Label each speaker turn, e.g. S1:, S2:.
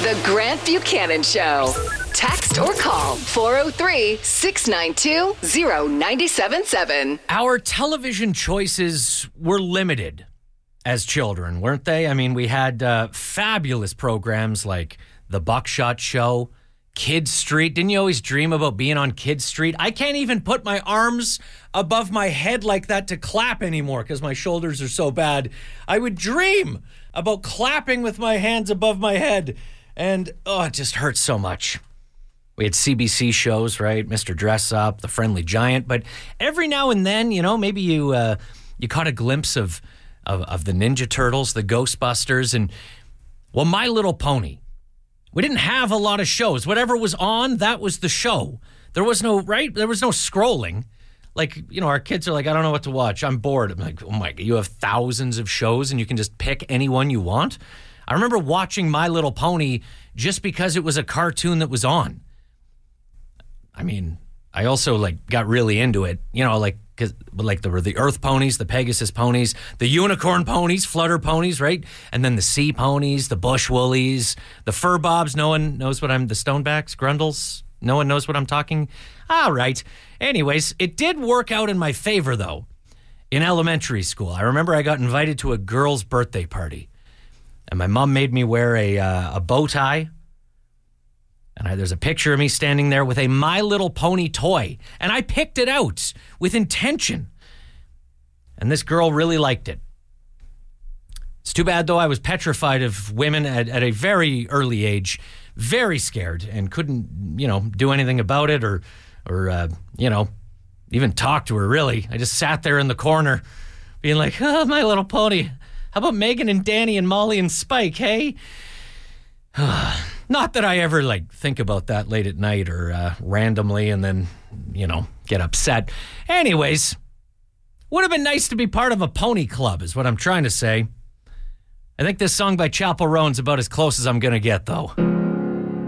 S1: The Grant Buchanan Show. Text or call 403-692-0977.
S2: Our television choices were limited as children, weren't they? I mean, we had fabulous programs like The Buckshot Show, Kid Street. Didn't you always dream about being on Kid Street? I can't even put my arms above my head like that to clap anymore because my shoulders are so bad. I would dream about clapping with my hands above my head, and it just hurts so much. We had CBC shows, right? Mr. Dress Up, The Friendly Giant, but every now and then, maybe you caught a glimpse of the Ninja Turtles, the Ghostbusters, and My Little Pony. We didn't have a lot of shows. Whatever was on, that was the show. There was no, right? There was no scrolling. Like, our kids are like, I don't know what to watch. I'm bored. I'm like, oh my God, you have thousands of shows and you can just pick any one you want. I remember watching My Little Pony just because it was a cartoon that was on. I mean, I also got really into it, because there were the Earth ponies, the Pegasus ponies, the unicorn ponies, flutter ponies, right? And then the sea ponies, the bush woolies, the fur bobs. No one knows the stonebacks, grundles. No one knows what I'm talking. All right. Anyways, it did work out in my favor, though, in elementary school. I remember I got invited to a girl's birthday party, and my mom made me wear a bow tie. And there's a picture of me standing there with a My Little Pony toy. And I picked it out with intention. And this girl really liked it. It's too bad, though, I was petrified of women at a very early age. Very scared and couldn't, do anything about it or even talk to her, really. I just sat there in the corner being like, oh, My Little Pony. How about Megan and Danny and Molly and Spike, hey? Not that I ever think about that late at night or randomly and then, get upset. Anyways, would have been nice to be part of a pony club is what I'm trying to say. I think this song by Chappell Roan's about as close as I'm going to get, though.